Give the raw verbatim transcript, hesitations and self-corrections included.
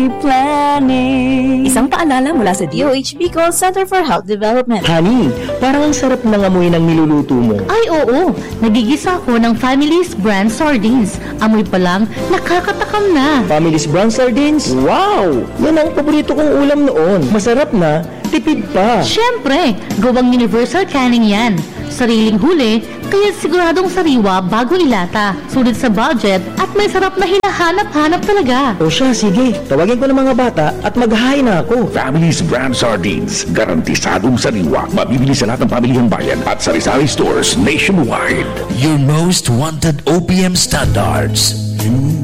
Planning. Isang paalala mula sa D O H Bicol Center for Health Development. Honey, parang ang sarap ng amoy ng niluluto mo. Ay oo, nagigisa ako ng Family's brand sardines. Amoy pa lang, nakakatakam na. Family's brand sardines? Wow! Yan ang paborito kong ulam noon. Masarap na, tipid pa. Siyempre, gawang universal canning yan. Sariling huli, kaya siguradong sariwa bago ilata. Sulit sa budget at may sarap na hinahanap-hanap talaga. O siya, sige. Tawagin ko ng mga bata at maghahain na ako. Family's brand sardines. Garantisadong sariwa. Mabibili sa lahat ng pamilihang bayan at sari-sari stores nationwide. Your most wanted O P M standards.